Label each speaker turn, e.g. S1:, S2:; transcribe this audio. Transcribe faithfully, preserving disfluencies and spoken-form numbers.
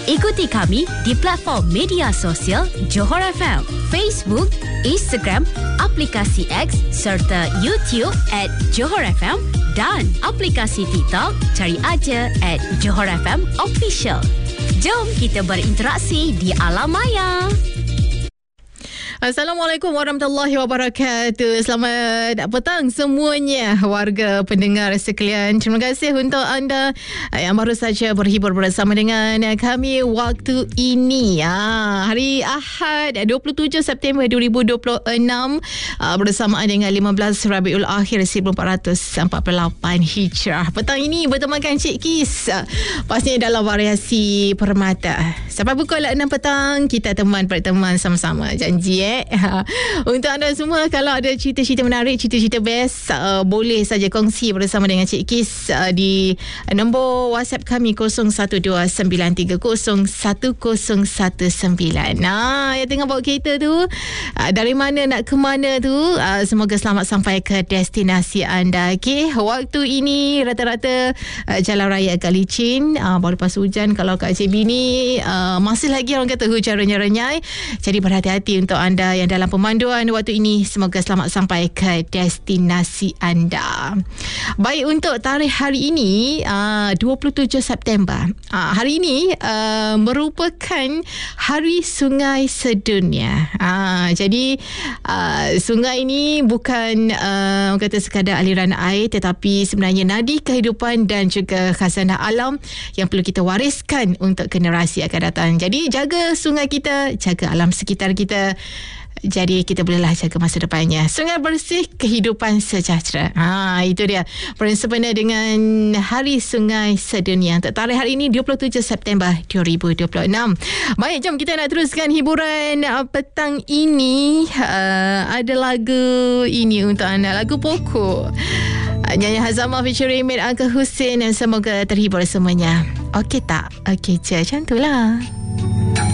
S1: Ikuti kami di platform media sosial Johor F M, Facebook, Instagram, aplikasi X serta YouTube at Johor F M dan aplikasi TikTok cari aja at Johor F M Official. Jom kita berinteraksi di alam maya.
S2: Assalamualaikum warahmatullahi wabarakatuh. Selamat petang semuanya warga pendengar sekalian. Terima kasih untuk anda yang baru saja berhibur bersama dengan kami waktu ini. Ha, hari Ahad dua puluh tujuh September dua ribu dua puluh enam bersamaan dengan lima belas Rabiul Akhir seribu empat ratus empat puluh lapan Hijrah. Petang ini bertemakan Cik Kis, pastinya dalam variasi permata. Sampai pukul enam petang kita teman berteman sama-sama. Janji eh. Untuk anda semua, kalau ada cerita-cerita menarik, cerita-cerita best, uh, boleh saja kongsi bersama dengan Cik Kis uh, di nombor WhatsApp kami kosong satu dua sembilan tiga kosong satu kosong satu sembilan. Nah, yang tengah bawa kereta tu, uh, dari mana nak ke mana tu, uh, semoga selamat sampai ke destinasi anda. Okay, waktu ini rata-rata uh, jalan raya agak licin, uh, baru lepas hujan. Kalau kat J B ni uh, masih lagi orang kata hujan renyai-renyai, jadi berhati-hati untuk anda yang dalam pemanduan waktu ini. Semoga selamat sampai ke destinasi anda. Baik, untuk tarikh hari ini uh, dua puluh tujuh September, uh, hari ini uh, merupakan Hari Sungai Sedunia. uh, Jadi uh, sungai ini bukan uh, kata sekadar aliran air, tetapi sebenarnya nadi kehidupan dan juga khazanah alam yang perlu kita wariskan untuk generasi akan datang. Jadi jaga sungai kita, jaga alam sekitar kita, jadi kita bolehlah jaga masa depannya. Sungai bersih, kehidupan sejahtera. Ha, itu dia bersempena dengan Hari Sungai Sedunia. Untuk tarikh hari ini dua puluh tujuh September dua ribu dua puluh enam. Baik, jom kita nak teruskan hiburan uh, petang ini. Uh, ada lagu ini untuk anda, lagu Pokok. Uh, Nyanyi Hazamah featuring Mir Uncle Hussein, dan semoga terhibur semuanya. Okey tak? Okey je, macam tu lah.